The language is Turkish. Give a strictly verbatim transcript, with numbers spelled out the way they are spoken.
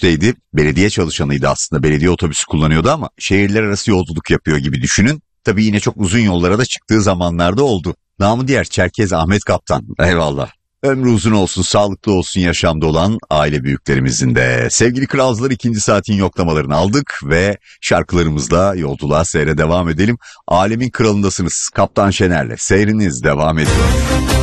otobüsteydi. Belediye çalışanıydı aslında. Belediye otobüsü kullanıyordu ama şehirler arası yolculuk yapıyor gibi düşünün. Tabii yine çok uzun yollara da çıktığı zamanlarda oldu. Namı diğer Çerkez Ahmet Kaptan. Eyvallah. Ömrü uzun olsun, sağlıklı olsun yaşamda olan aile büyüklerimizin de. Sevgili Kralcılar, ikinci saatin yoklamalarını aldık ve şarkılarımızla yolculuğa seyre devam edelim. Alemin kralındasınız. Kaptan Şener'le seyriniz devam ediyor.